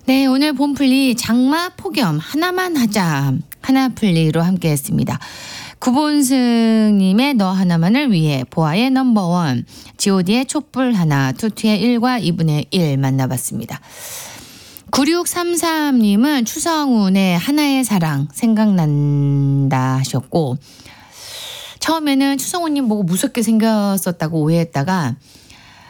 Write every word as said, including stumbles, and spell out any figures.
네, 오늘 봄플리 장마 폭염 하나만 하자. 하나플리로 함께했습니다. 구본승님의 너 하나만을 위해, 보아의 넘버원, 지오디의 촛불 하나, 투투의 일과 이분의 일 만나봤습니다. 구육삼삼님은 추성훈의 하나의 사랑 생각난다 하셨고, 처음에는 추성훈님 보고 무섭게 생겼었다고 오해했다가